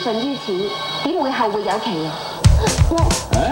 盡於此，點會後會有期啊？